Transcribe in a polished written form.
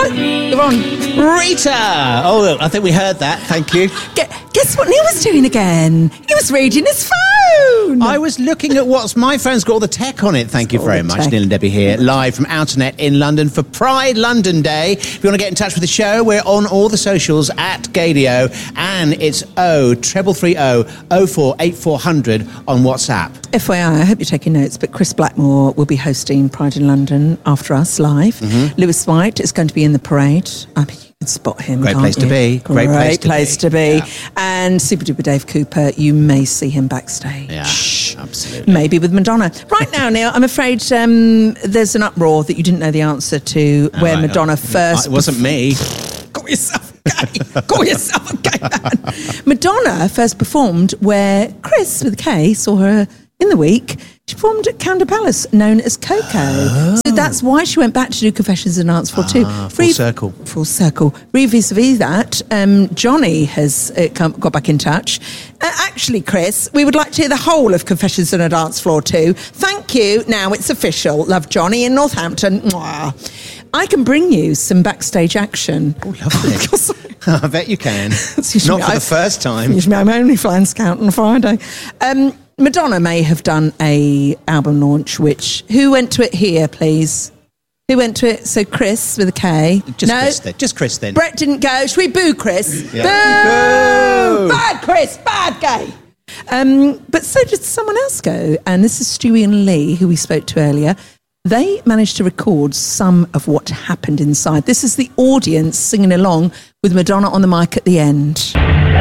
right, go on. Rita! Oh, I think we heard that. Thank you. Guess what Neil was doing again? He was reading his phone. I was looking at what's my phone's got all the tech on it. Thank you very much. Neil and Debbie here, live from Outernet in London for Pride London Day. If you want to get in touch with the show, we're on all the socials at Gadio, and it's 0330 04 8400 on WhatsApp. FYI, I hope you're taking notes, but Chris Blackmore will be hosting Pride in London after us live. Mm-hmm. Lewis White is going to be in the parade. I mean, you can spot him. Great place to be. Great place to be. Yeah. And Super Duper Dave Cooper, you may see him backstage. Yeah, absolutely. Maybe with Madonna. Right now, Neil, I'm afraid there's an uproar that you didn't know the answer to where Madonna first... It wasn't me. Call yourself a gay man. Madonna first performed where Chris, with a K, saw her in the week. She performed at Camden Palace, known as Coco. Oh. So that's why she went back to do Confessions in Dance Floor 2. Full circle. Vis-a-vis that, Johnny has got back in touch. Actually, Chris, we would like to hear the whole of Confessions in a Dance Floor 2. Thank you. Now it's official. Love, Johnny in Northampton. Mwah. I can bring you some backstage action. Oh, lovely. I bet you can. Not for the first time. Usually I'm only flying scout on Friday. Madonna may have done a album launch, who went to it here, please? Who went to it? So Chris with a K. Just Chris then. Brett didn't go. Should we boo Chris? Yeah. Boo! Bad Chris, bad gay. But so did someone else go, and this is Stewie and Lee, who we spoke to earlier. They managed to record some of what happened inside. This is the audience singing along with Madonna on the mic at the end.